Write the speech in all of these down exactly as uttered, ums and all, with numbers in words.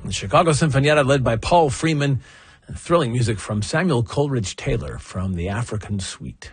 The Chicago Sinfonietta led by Paul Freeman. And thrilling music from Samuel Coleridge Taylor from the African Suite.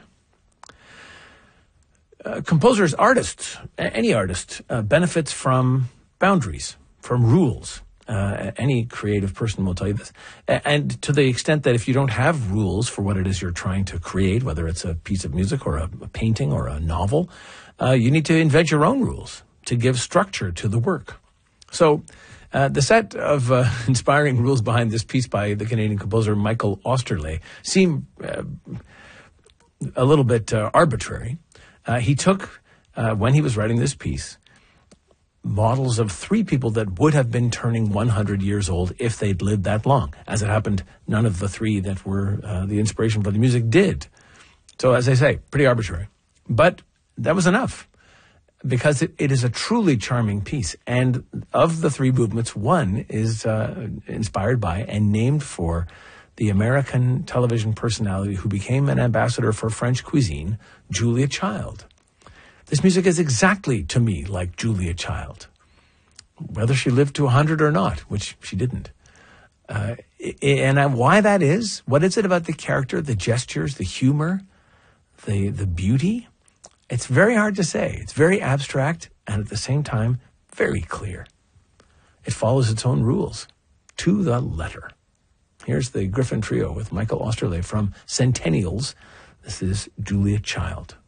Uh, composers, artists, any artist, uh, benefits from boundaries, from rules. Uh, any creative person will tell you this. And to the extent that if you don't have rules for what it is you're trying to create, whether it's a piece of music or a, a painting or a novel, uh, you need to invent your own rules to give structure to the work. So uh, the set of uh, inspiring rules behind this piece by the Canadian composer Michael Osterley seem uh, a little bit uh, arbitrary. Uh, he took, uh, when he was writing this piece, models of three people that would have been turning one hundred years old if they'd lived that long. As it happened, none of the three that were uh, the inspiration for the music did. So, as I say, pretty arbitrary. But that was enough, because it, it is a truly charming piece. And of the three movements, one is uh, inspired by and named for the American television personality who became an ambassador for French cuisine, Julia Child. This music is exactly, to me, like Julia Child, whether she lived to one hundred or not, which she didn't. Uh, and why that is, what is it about the character, the gestures, the humor, the the beauty? It's very hard to say. It's very abstract and at the same time, very clear. It follows its own rules to the letter. Here's the Griffin Trio with Michael Osterley from Centennials. This is Julia Child.